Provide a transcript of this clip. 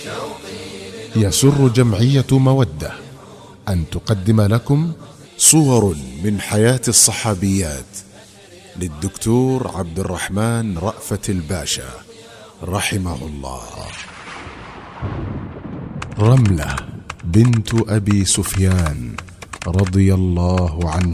يسر جمعية مودة أن تقدم لكم صور من حياة الصحابيات للدكتور عبد الرحمن رأفت الباشا رحمه الله. رملة بنت أبي سفيان رضي الله عنه